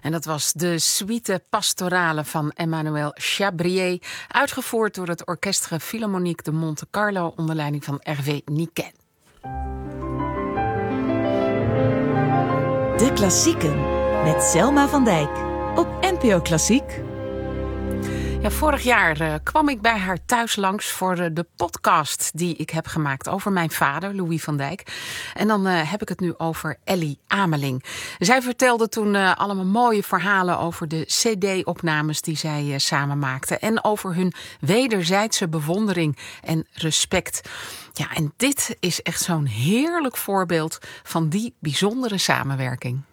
En dat was de suite pastorale van Emmanuel Chabrier, uitgevoerd door het Orchestre Philharmonique de Monte Carlo onder leiding van Hervé Niquet. De Klassieken met Selma van Dijk op NPO Klassiek. Ja, vorig jaar kwam ik bij haar thuis langs voor de podcast die ik heb gemaakt over mijn vader, Louis van Dijk. En dan heb ik het nu over Elly Ameling. Zij vertelde toen allemaal mooie verhalen over de cd-opnames die zij samen maakten. En over hun wederzijdse bewondering en respect. Ja, en dit is echt zo'n heerlijk voorbeeld van die bijzondere samenwerking.